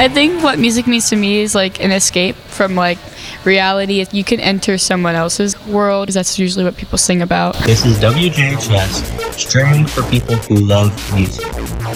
I think what music means to me is like an escape from like reality. You can enter someone else's world, 'cause that's usually what people sing about. This is WJHS, streaming for people who love music.